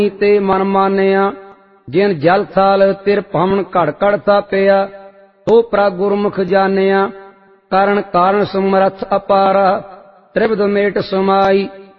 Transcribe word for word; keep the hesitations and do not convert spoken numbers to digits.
ते मन मानिया जिन जल थाल तिर भवन घड़ घड़ थापिया तो प्रभ गुरमुख जानिया करण कारण समरथ अपारा त्रिविध मेट समाई